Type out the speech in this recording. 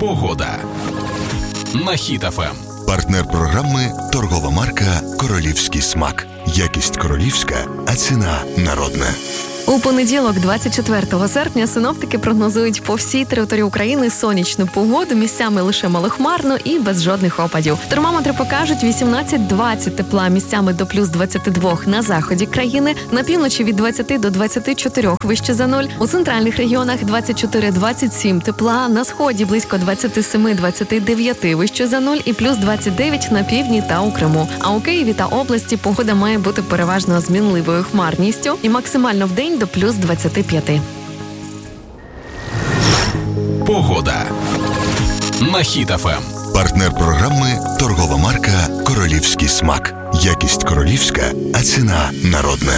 Погода на Хіт ФМ. Партнер програми – торгова марка «Королівський смак». Якість королівська, а ціна народна. У понеділок, 24 серпня, синоптики прогнозують по всій території України сонячну погоду, місцями лише малохмарно і без жодних опадів. Термометри покажуть 18-20 тепла, місцями до плюс 22 на заході країни, на півночі від 20 до 24 вище за нуль, у центральних регіонах 24-27 тепла, на сході близько 27-29 вище за нуль і плюс 29 на півдні та у Криму. А у Києві та області погода має бути переважно змінливою хмарністю і максимально вдень до плюс 25. Погода на Хіт ФМ. Партнер програми – торгова марка «Королівський смак». Якість королівська, а ціна народна.